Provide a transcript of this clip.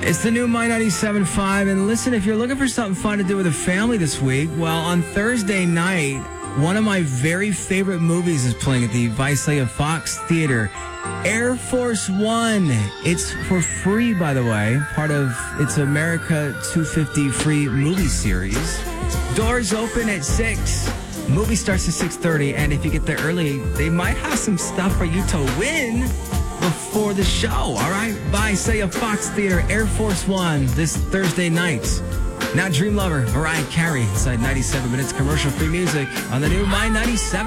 It's the new My 97.5, and listen, if you're looking for something fun to do with a family this week, well, on Thursday night, one of my very favorite movies is playing at the Visalia Fox Theater, Air Force One. It's for free, by the way, part of It's America 250 free movie series. Doors open at 6. Movie starts at 6:30, and if you get there early, they might have some stuff for you to win before the show, all right? Visalia Fox Theater, Air Force One, this Thursday night. Now, Dream Lover, Mariah Carey, inside 97 minutes commercial-free music on the new My 97.